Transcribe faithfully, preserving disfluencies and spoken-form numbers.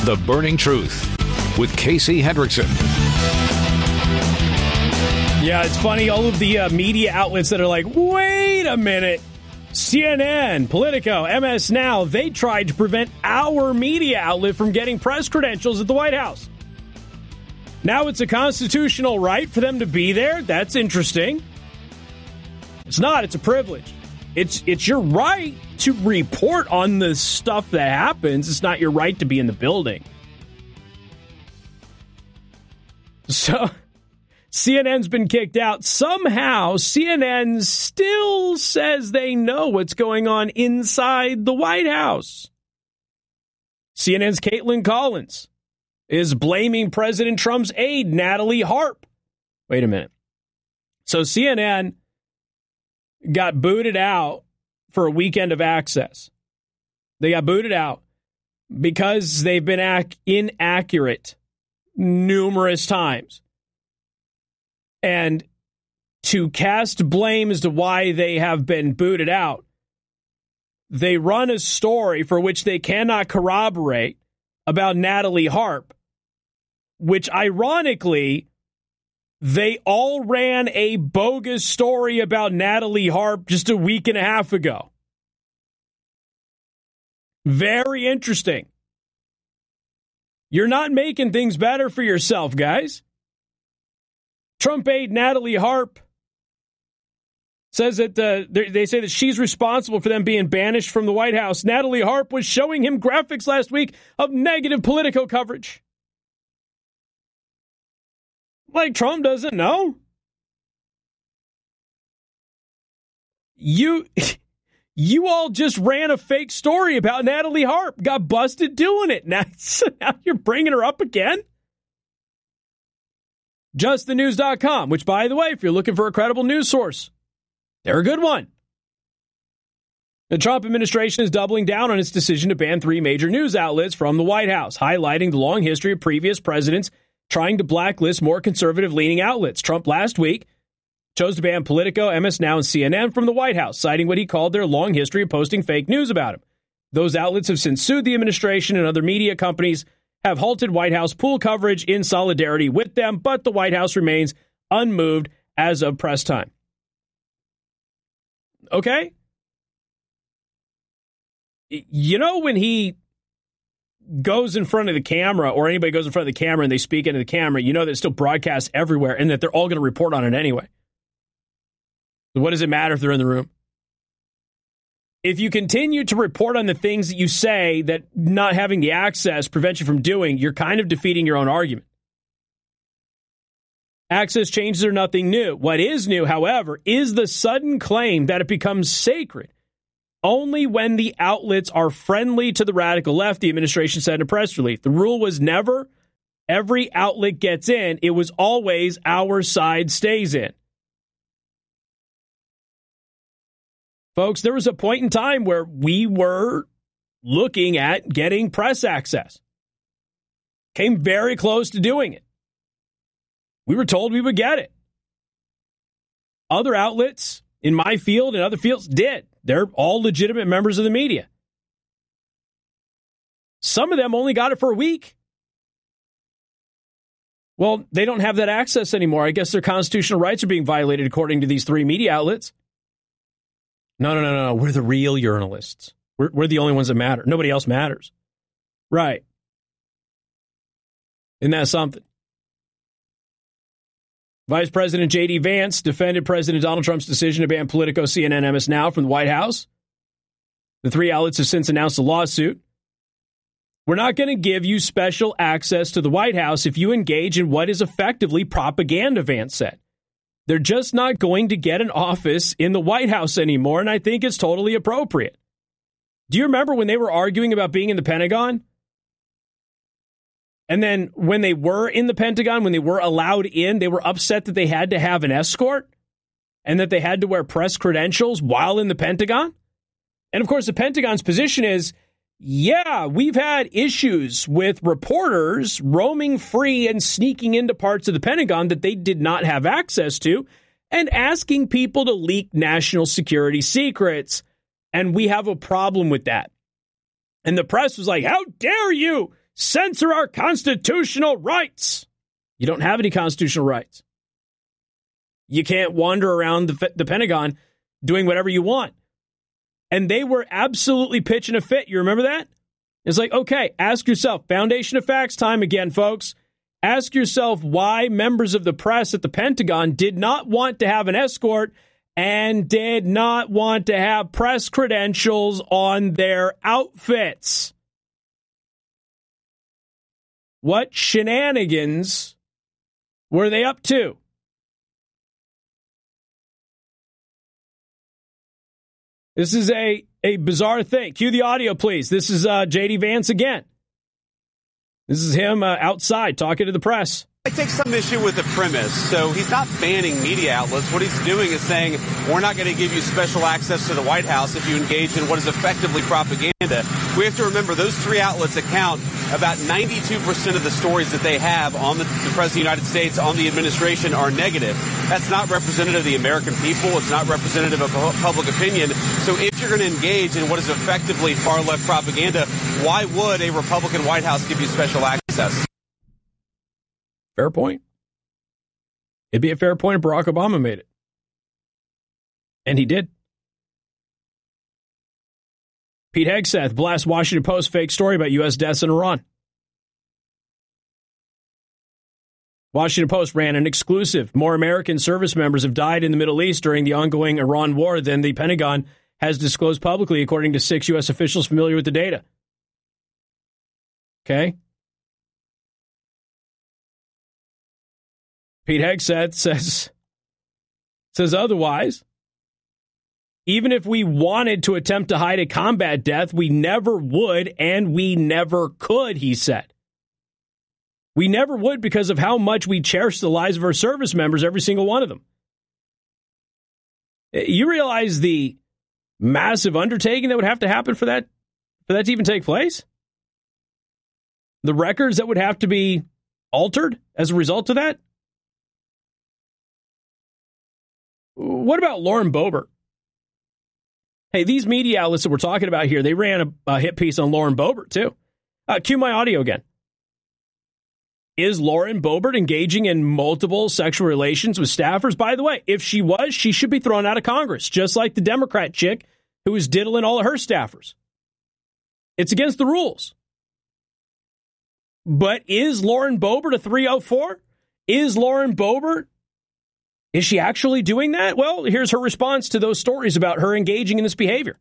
The Burning Truth with Casey Hendrickson. Yeah, it's funny. All of the uh, media outlets that are like, wait a minute. C N N, Politico, M S Now, they tried to prevent our media outlet from getting press credentials at the White House. Now it's a constitutional right for them to be there. That's interesting. It's not. It's a privilege. It's it's your right to report on the stuff that happens. It's not your right to be in the building. So C N N's been kicked out. Somehow C N N still says they know what's going on inside the White House. C N N's Caitlin Collins is blaming President Trump's aide, Natalie Harp. Wait a minute. So C N N got booted out for a weekend of access. They got booted out because they've been ac- inaccurate numerous times. And to cast blame as to why they have been booted out, they run a story for which they cannot corroborate about Natalie Harp, which ironically, they all ran a bogus story about Natalie Harp just a week and a half ago. Very interesting. You're not making things better for yourself, guys. Trump aide Natalie Harp says that uh, they say that she's responsible for them being banished from the White House. Natalie Harp was showing him graphics last week of negative Politico coverage. Like Trump doesn't know. You, you all just ran a fake story about Natalie Harp, got busted doing it. Now, so now you're bringing her up again? just the news dot com, which, by the way, if you're looking for a credible news source, they're a good one. The Trump administration is doubling down on its decision to ban three major news outlets from the White House, highlighting the long history of previous presidents trying to blacklist more conservative-leaning outlets. Trump last week chose to ban Politico, M S Now, and C N N from the White House, citing what he called their long history of posting fake news about him. Those outlets have since sued the administration, and other media companies have halted White House pool coverage in solidarity with them, but the White House remains unmoved as of press time. Okay? You know when he goes in front of the camera, or anybody goes in front of the camera and they speak into the camera, you know that it's still broadcast everywhere and that they're all going to report on it anyway. So what does it matter if they're in the room? If you continue to report on the things that you say that not having the access prevents you from doing, you're kind of defeating your own argument. Access changes are nothing new. What is new, however, is the sudden claim that it becomes sacred only when the outlets are friendly to the radical left, the administration said in a press release. The rule was never every outlet gets in. It was always our side stays in. Folks, there was a point in time where we were looking at getting press access. Came very close to doing it. We were told we would get it. Other outlets in my field and other fields did. They're all legitimate members of the media. Some of them only got it for a week. Well, they don't have that access anymore. I guess their constitutional rights are being violated according to these three media outlets. No, no, no, no. We're the real journalists. We're, we're the only ones that matter. Nobody else matters. Right. Isn't that something? Vice President J D Vance defended President Donald Trump's decision to ban Politico, C N N, M S Now from the White House. The three outlets have since announced a lawsuit. We're not going to give you special access to the White House if you engage in what is effectively propaganda, Vance said. They're just not going to get an office in the White House anymore, and I think it's totally appropriate. Do you remember when they were arguing about being in the Pentagon? And then when they were in the Pentagon, when they were allowed in, they were upset that they had to have an escort and that they had to wear press credentials while in the Pentagon. And of course, the Pentagon's position is, yeah, we've had issues with reporters roaming free and sneaking into parts of the Pentagon that they did not have access to and asking people to leak national security secrets. And we have a problem with that. And the press was like, how dare you censor our constitutional rights. You don't have any constitutional rights. You can't wander around the, the Pentagon doing whatever you want. And they were absolutely pitching a fit. You remember that? It's like, okay, ask yourself, foundation of facts time again, folks. Ask yourself why members of the press at the Pentagon did not want to have an escort and did not want to have press credentials on their outfits. What shenanigans were they up to? This is a, a bizarre thing. Cue the audio, please. This is uh, J D Vance again. This is him uh, outside talking to the press. I take some issue with the premise. So he's not banning media outlets. What he's doing is saying, we're not going to give you special access to the White House if you engage in what is effectively propaganda. We have to remember those three outlets account about ninety-two percent of the stories that they have on the, the President of the United States, on the administration, are negative. That's not representative of the American people. It's not representative of public opinion. So if you're going to engage in what is effectively far-left propaganda, why would a Republican White House give you special access? Fair point. It'd be a fair point if Barack Obama made it. And he did. Pete Hegseth blasts Washington Post fake story about U S deaths in Iran. Washington Post ran an exclusive. More American service members have died in the Middle East during the ongoing Iran war than the Pentagon has disclosed publicly, according to six U S officials familiar with the data. Okay. Pete Hegseth says, says otherwise. Even if we wanted to attempt to hide a combat death, we never would, and we never could, he said. We never would because of how much we cherish the lives of our service members, every single one of them. You realize the massive undertaking that would have to happen for that, for that to even take place? The records that would have to be altered as a result of that? What about Lauren Boebert? Hey, these media outlets that we're talking about here, they ran a, a hit piece on Lauren Boebert, too. Uh, cue my audio again. Is Lauren Boebert engaging in multiple sexual relations with staffers? By the way, if she was, she should be thrown out of Congress, just like the Democrat chick who was diddling all of her staffers. It's against the rules. But is Lauren Boebert a three oh four? Is Lauren Boebert, is she actually doing that? Well, here's her response to those stories about her engaging in this behavior.